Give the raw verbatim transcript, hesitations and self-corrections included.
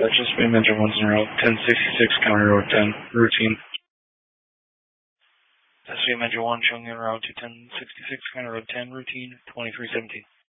That's just Stream Engine one zero, ten sixty-six County Road ten, routine. That's Stream Engine one showing en route to ten sixty-six County Road ten, routine, twenty-three seventeen.